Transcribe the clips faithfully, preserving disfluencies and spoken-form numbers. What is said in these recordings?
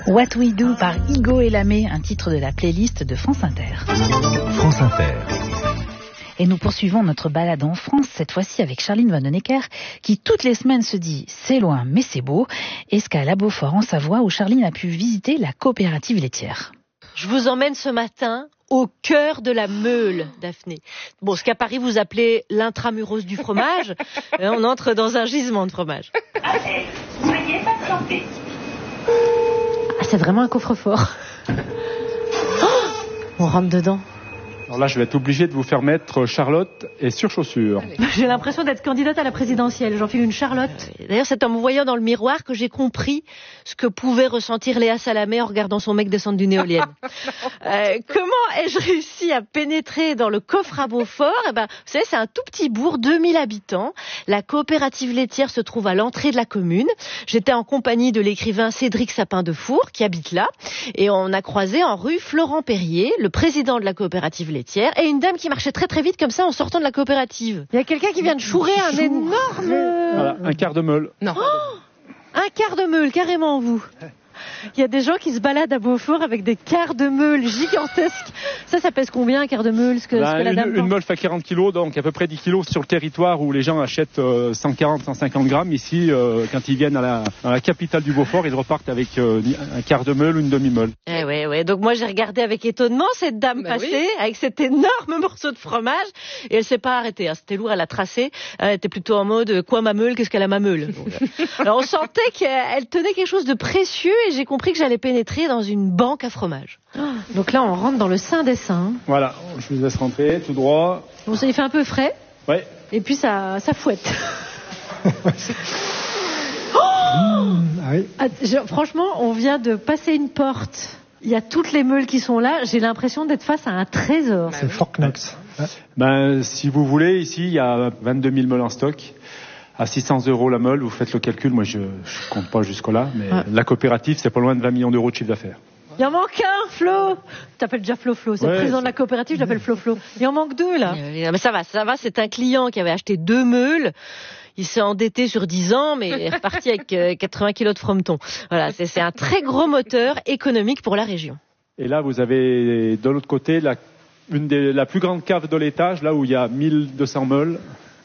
What We Do par Igo et Lamé, un titre de la playlist de France Inter. France Inter. Et nous poursuivons notre balade en France, cette fois-ci avec Charline Vanhoenacker, qui toutes les semaines se dit « c'est loin mais c'est beau », escale à Beaufort en Savoie où Charline a pu visiter la coopérative laitière. Je vous emmène ce matin au cœur de la Meule, Daphné. Bon, ce qu'à Paris vous appelez l'intramuros du fromage, on entre dans un gisement de fromage. Allez, veuillez patienter. Ah, c'est vraiment un coffre-fort. Oh, on rentre dedans. Alors là, je vais être obligé de vous faire mettre Charlotte et surchaussures. J'ai l'impression d'être candidate à la présidentielle. J'enfile une Charlotte. D'ailleurs, c'est en me voyant dans le miroir que j'ai compris ce que pouvait ressentir Léa Salamé en regardant son mec descendre d'une éolienne. euh, comment ai-je réussi à pénétrer dans le coffre à Beaufort? Eh ben, vous savez, c'est un tout petit bourg, deux mille habitants. La coopérative laitière se trouve à l'entrée de la commune. J'étais en compagnie de l'écrivain Cédric Sapin-Defour, qui habite là. Et on a croisé en rue Florent Perrier, le président de la coopérative laitière, et une dame qui marchait très très vite comme ça en sortant de la coopérative. Il y a quelqu'un qui vient de chourer un énorme... Voilà, un quart de meule. Non. Oh, un quart de meule, carrément, vous. Il y a des gens qui se baladent à Beaufort avec des quarts de meule gigantesques. Ça, ça pèse combien, un quart de meule, ce que, ben, ce que la une, dame une meule fait quarante kilos, donc à peu près dix kilos sur le territoire où les gens achètent euh, cent quarante à cent cinquante grammes. Ici, euh, quand ils viennent à la, à la capitale du Beaufort, ils repartent avec euh, un quart de meule ou une demi-meule. Eh ouais, ouais. Donc moi, j'ai regardé avec étonnement cette dame bah passer oui. avec cet énorme morceau de fromage et elle s'est pas arrêtée. Hein. C'était lourd, elle a tracé. Elle était plutôt en mode quoi ma meule, qu'est-ce qu'elle a ma meule. Donc, euh... Alors on sentait qu'elle tenait quelque chose de précieux et j'ai compris que j'allais pénétrer dans une banque à fromage. Oh, donc là, on rentre dans le sein des seins. Voilà, je vous laisse rentrer tout droit. Bon, ça y fait un peu frais. Ouais. Et puis ça, ça fouette. oh mmh, ah oui. ah, je, franchement, on vient de passer une porte. Il y a toutes les meules qui sont là. J'ai l'impression d'être face à un trésor. C'est Fort Knox. Ouais. Ben, si vous voulez, ici, il y a vingt-deux mille meules en stock. À six cents euros la meule, vous faites le calcul, moi je ne compte pas jusque-là, mais ouais. La coopérative, c'est pas loin de vingt millions d'euros de chiffre d'affaires. Il en manque un, Flo. Tu t'appelles déjà Flo Flo, c'est ouais, le président de la coopérative, je l'appelle Flo Flo. Il en manque deux, là. Euh, mais ça va, ça va, c'est un client qui avait acheté deux meules. Il s'est endetté sur dix ans, mais il est reparti avec euh, quatre-vingts kilos de frometon. Voilà, c'est, c'est un très gros moteur économique pour la région. Et là, vous avez de l'autre côté la, une des, la plus grande cave de l'étage, là où il y a mille deux cents meules.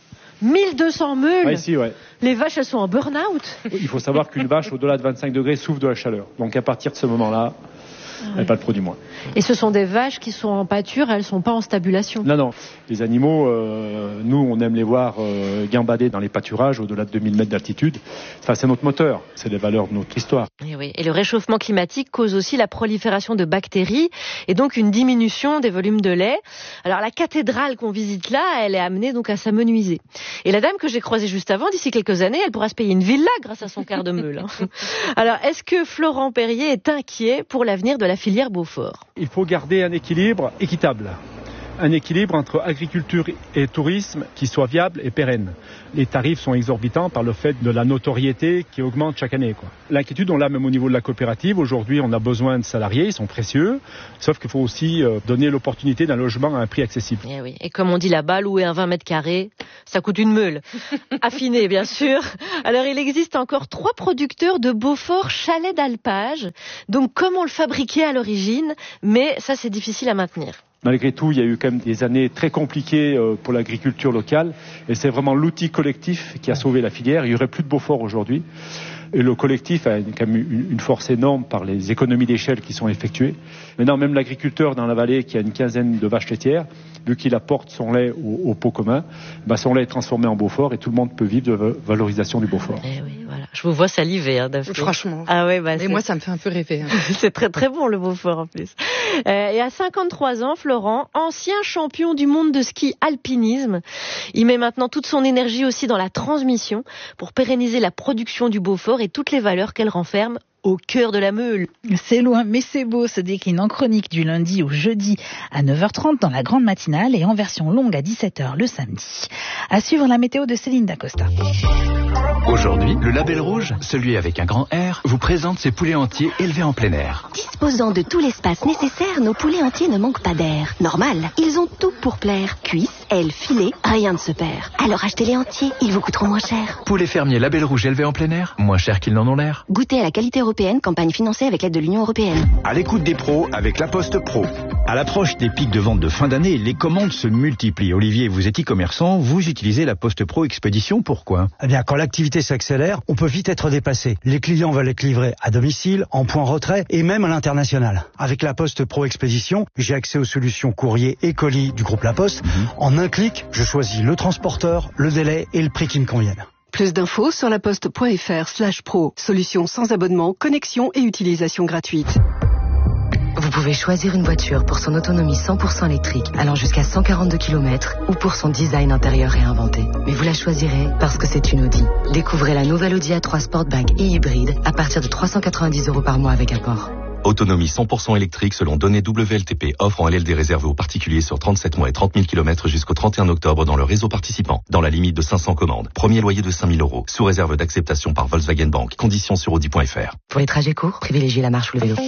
mille deux cents meules. Ouais, ici, ouais. Les vaches, elles sont en burn-out. Il faut savoir qu'une vache, au-delà de vingt-cinq degrés, souffre de la chaleur. Donc à partir de ce moment-là, elle n'a pas de produit moins. Et ce sont des vaches qui sont en pâture, elles ne sont pas en stabulation? Non, non. Les animaux, euh, nous, on aime les voir euh, gambader dans les pâturages au-delà de deux mille mètres d'altitude. Enfin, c'est notre moteur, c'est les valeurs de notre histoire. Et, oui. Et le réchauffement climatique cause aussi la prolifération de bactéries et donc une diminution des volumes de lait. Alors la cathédrale qu'on visite là, elle est amenée donc à s'amenuiser. Et la dame que j'ai croisée juste avant, d'ici quelques années, elle pourra se payer une villa grâce à son quart de meule. Hein. Alors, est-ce que Florent Perrier est inquiet pour l'avenir de la filière Beaufort? Il faut garder un équilibre équitable. Un équilibre entre agriculture et tourisme qui soit viable et pérenne. Les tarifs sont exorbitants par le fait de la notoriété qui augmente chaque année, quoi. L'inquiétude, on l'a même au niveau de la coopérative. Aujourd'hui, on a besoin de salariés, ils sont précieux. Sauf qu'il faut aussi donner l'opportunité d'un logement à un prix accessible. Et, oui. Et comme on dit là-bas, louer un vingt mètres carrés, ça coûte une meule. Affiné, bien sûr. Alors, il existe encore trois producteurs de Beaufort chalets d'alpage. Donc, comme on le fabriquait à l'origine, mais ça, c'est difficile à maintenir. Malgré tout, il y a eu quand même des années très compliquées pour l'agriculture locale et c'est vraiment l'outil collectif qui a sauvé la filière. Il n'y aurait plus de Beaufort aujourd'hui. Et le collectif a quand même une force énorme par les économies d'échelle qui sont effectuées. Maintenant, même l'agriculteur dans la vallée qui a une quinzaine de vaches laitières, vu qu'il apporte son lait au, au pot commun, bah son lait est transformé en Beaufort et tout le monde peut vivre de valorisation du Beaufort. Eh oui, voilà. Je vous vois saliver, hein, Daphné. Franchement. Ah ouais, bah, et moi, ça me fait un peu rêver. Hein. C'est très très bon le Beaufort en plus. Euh, et à cinquante-trois ans, Florent, ancien champion du monde de ski alpinisme, il met maintenant toute son énergie aussi dans la transmission pour pérenniser la production du Beaufort et toutes les valeurs qu'elle renferme au cœur de la Meule. C'est loin, mais c'est beau se décline en chronique du lundi au jeudi à neuf heures trente dans la grande matinale et en version longue à dix-sept heures le samedi. À suivre la météo de Céline Dacosta. Aujourd'hui, le Label Rouge, celui avec un grand R, vous présente ses poulets entiers élevés en plein air. Disposant de tout l'espace nécessaire, nos poulets entiers ne manquent pas d'air. Normal, ils ont tout pour plaire. Cuisses, L, filet, rien ne se perd. Alors achetez-les entiers, ils vous coûteront moins cher. Poulet fermier Label Rouge élevé en plein air, moins cher qu'ils n'en ont l'air. Goûtez à la qualité européenne, campagne financée avec l'aide de l'Union européenne. À l'écoute des pros avec La Poste Pro. À l'approche des pics de vente de fin d'année, les commandes se multiplient. Olivier, vous êtes e-commerçant, vous utilisez La Poste Pro Expédition, pourquoi ? Eh bien, quand l'activité s'accélère, on peut vite être dépassé. Les clients veulent être livrés à domicile, en point retrait et même à l'international. Avec La Poste Pro Expédition, j'ai accès aux solutions courrier et colis du groupe La Poste. Mmh. En un clic, je choisis le transporteur, le délai et le prix qui me conviennent. Plus d'infos sur laposte.fr slash pro. Solution sans abonnement, connexion et utilisation gratuite. Vous pouvez choisir une voiture pour son autonomie cent pour cent électrique allant jusqu'à cent quarante-deux kilomètres ou pour son design intérieur réinventé. Mais vous la choisirez parce que c'est une Audi. Découvrez la nouvelle Audi A trois Sportback et hybride à partir de trois cent quatre-vingt-dix euros par mois avec apport. Autonomie cent pour cent électrique selon données W L T P. Offre en L L D réservée aux particuliers sur trente-sept mois et trente mille kilomètres jusqu'au trente et un octobre dans le réseau participant. Dans la limite de cinq cents commandes. Premier loyer de cinq mille euros. Sous réserve d'acceptation par Volkswagen Bank. Conditions sur audi point f r. Pour les trajets courts, privilégiez la marche ou le vélo.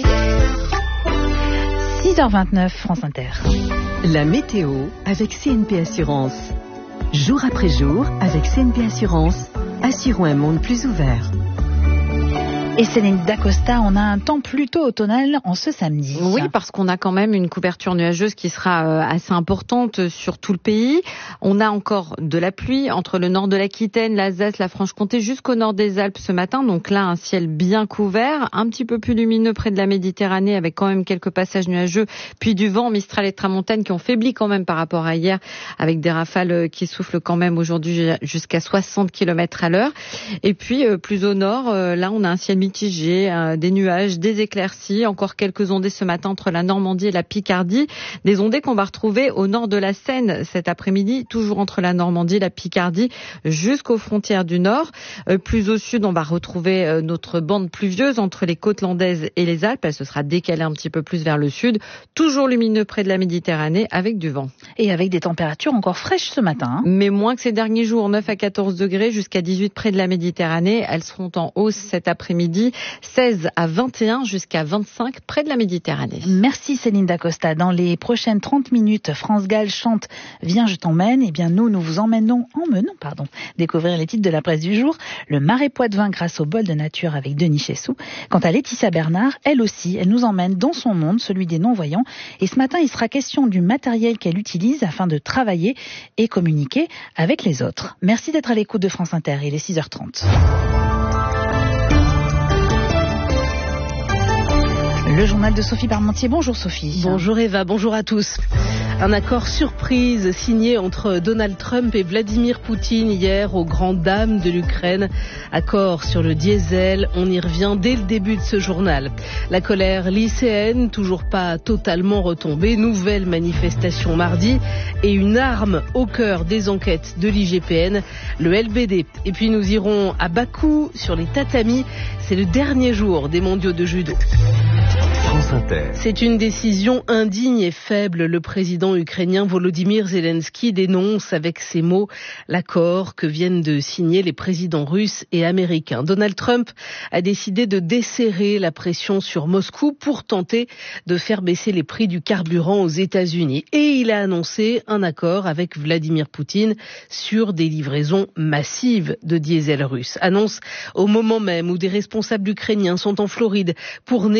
six heures vingt-neuf, France Inter. La météo avec C N P Assurance. Jour après jour, avec C N P Assurance, assurons un monde plus ouvert. Et Céline Dacosta, on a un temps plutôt automnal en ce samedi. Oui, parce qu'on a quand même une couverture nuageuse qui sera assez importante sur tout le pays. On a encore de la pluie entre le nord de l'Aquitaine, l'Alsace, la Franche-Comté jusqu'au nord des Alpes ce matin. Donc là, un ciel bien couvert, un petit peu plus lumineux près de la Méditerranée avec quand même quelques passages nuageux, puis du vent, Mistral et Tramontane qui ont faibli quand même par rapport à hier avec des rafales qui soufflent quand même aujourd'hui jusqu'à soixante kilomètres à l'heure. Et puis plus au nord, là on a un ciel mitigé, euh, des nuages, des éclaircies, encore quelques ondées ce matin entre la Normandie et la Picardie, des ondées qu'on va retrouver au nord de la Seine cet après-midi, toujours entre la Normandie et la Picardie, jusqu'aux frontières du nord. Euh, plus au sud, on va retrouver euh, notre bande pluvieuse entre les côtes landaises et les Alpes, elle se sera décalée un petit peu plus vers le sud, toujours lumineux près de la Méditerranée avec du vent. Et avec des températures encore fraîches ce matin. Hein. Mais moins que ces derniers jours, neuf à quatorze degrés, jusqu'à dix-huit près de la Méditerranée, elles seront en hausse cet après-midi. seize à vingt et un jusqu'à vingt-cinq près de la Méditerranée. Merci Céline Dacosta. Dans les prochaines trente minutes, France Gall chante Viens je t'emmène. Eh bien nous, nous vous emmenons, emmenons, pardon, découvrir les titres de la presse du jour. Le Marais Poitevin grâce au bol de nature avec Denis Chessou. Quant à Laetitia Bernard, elle aussi, elle nous emmène dans son monde, celui des non-voyants. Et ce matin, il sera question du matériel qu'elle utilise afin de travailler et communiquer avec les autres. Merci d'être à l'écoute de France Inter. Il est six heures trente. Le journal de Sophie Parmentier. Bonjour Sophie. Bonjour Eva, bonjour à tous. Un accord surprise signé entre Donald Trump et Vladimir Poutine hier aux grandes dames de l'Ukraine. Accord sur le diesel, on y revient dès le début de ce journal. La colère lycéenne, toujours pas totalement retombée. Nouvelle manifestation mardi et une arme au cœur des enquêtes de l'I G P N, le L B D. Et puis nous irons à Bakou sur les tatamis. C'est le dernier jour des mondiaux de judo. C'est une décision indigne et faible. Le président ukrainien Volodymyr Zelensky dénonce avec ces mots l'accord que viennent de signer les présidents russes et américains. Donald Trump a décidé de desserrer la pression sur Moscou pour tenter de faire baisser les prix du carburant aux États-Unis. Et il a annoncé un accord avec Vladimir Poutine sur des livraisons massives de diesel russe. Annonce au moment même où des responsables ukrainiens sont en Floride pour négocier